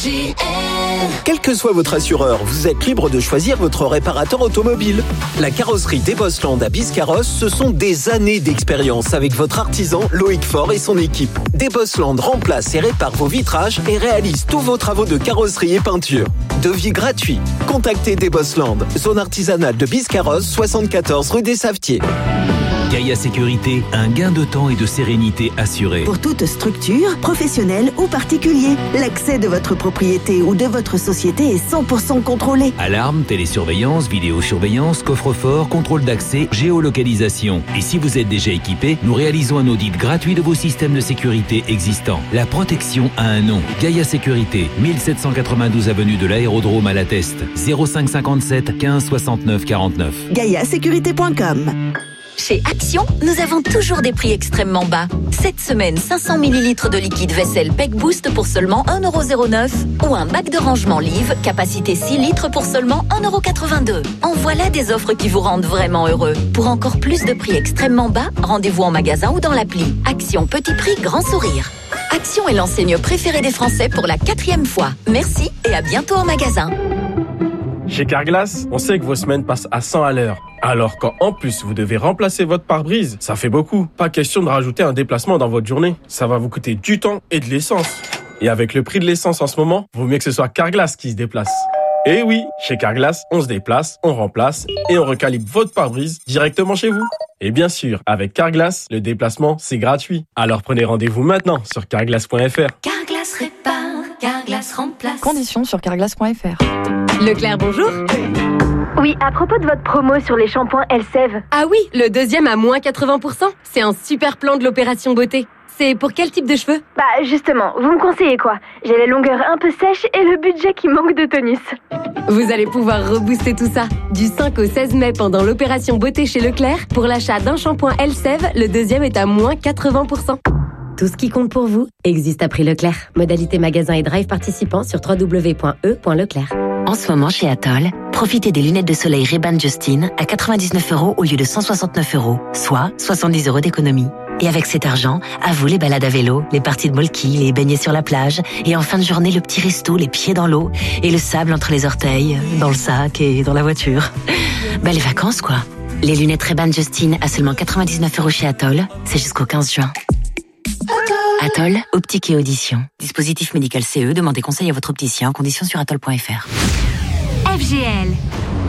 Quel que soit votre assureur, vous êtes libre de choisir votre réparateur automobile. La carrosserie des Bossland à Biscarrosse, ce sont des années d'expérience avec votre artisan Loïc Faure et son équipe. Des Bossland remplace et répare vos vitrages et réalise tous vos travaux de carrosserie et peinture. Devis gratuit. Contactez des Bossland, zone artisanale de Biscarrosse, 74 rue des Savetiers. Gaïa Sécurité, un gain de temps et de sérénité assuré. Pour toute structure, professionnelle ou particulier, l'accès de votre propriété ou de votre société est 100% contrôlé. Alarme, télésurveillance, vidéosurveillance, coffre-fort, contrôle d'accès, géolocalisation. Et si vous êtes déjà équipé, nous réalisons un audit gratuit de vos systèmes de sécurité existants. La protection a un nom. Gaïa Sécurité, 1792 avenue de l'Aérodrome à La Teste, 05 57 15 69 49. GaiaSécurité.com. Chez Action, nous avons toujours des prix extrêmement bas. Cette semaine, 500 ml de liquide vaisselle Peck Boost pour seulement 1,09€ ou un bac de rangement Live, capacité 6 litres pour seulement 1,82€. En voilà des offres qui vous rendent vraiment heureux. Pour encore plus de prix extrêmement bas, rendez-vous en magasin ou dans l'appli. Action petit prix, grand sourire. Action est l'enseigne préférée des Français pour la 4e fois. Merci et à bientôt en magasin. Chez Carglass, on sait que vos semaines passent à 100 à l'heure. Alors quand en plus vous devez remplacer votre pare-brise, ça fait beaucoup. Pas question de rajouter un déplacement dans votre journée. Ça va vous coûter du temps et de l'essence. Et avec le prix de l'essence en ce moment, vaut mieux que ce soit Carglass qui se déplace. Et oui, chez Carglass, on se déplace, on remplace et on recalibre votre pare-brise directement chez vous. Et bien sûr, avec Carglass, le déplacement, c'est gratuit. Alors prenez rendez-vous maintenant sur carglass.fr. Carglass répare, Carglass remplace. Conditions sur carglass.fr. Leclerc, bonjour. Oui, à propos de votre promo sur les shampoings Elseve. Ah oui, le deuxième à moins 80%. C'est un super plan de l'opération beauté. C'est pour quel type de cheveux? Bah justement, vous me conseillez quoi? J'ai les longueurs un peu sèches et le budget qui manque de tonus. Vous allez pouvoir rebooster tout ça. Du 5 au 16 mai pendant l'opération beauté chez Leclerc, pour l'achat d'un shampoing Elseve, le deuxième est à moins 80%. Tout ce qui compte pour vous existe à prix Leclerc. Modalité magasin et drive participants sur www.e.leclerc. En ce moment, chez Atoll, profitez des lunettes de soleil Ray-Ban Justine à 99€ au lieu de 169€, soit 70€ d'économie. Et avec cet argent, à vous les balades à vélo, les parties de molki, les baignets sur la plage, et en fin de journée, le petit resto, les pieds dans l'eau, et le sable entre les orteils, dans le sac et dans la voiture. Les vacances, quoi. Les lunettes Ray-Ban Justine à seulement 99€ chez Atoll, c'est jusqu'au 15 juin. Atoll, optique et audition. Dispositif médical CE, demandez conseil à votre opticien en conditions sur atoll.fr. FGL.